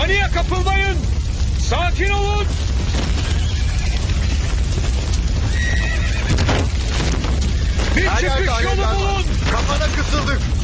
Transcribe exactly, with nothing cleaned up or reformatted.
Paniğe kapılmayın. Sakin olun. Bir Her yerde çıkış alevler yolu var. bulun. Kafana kısıldık.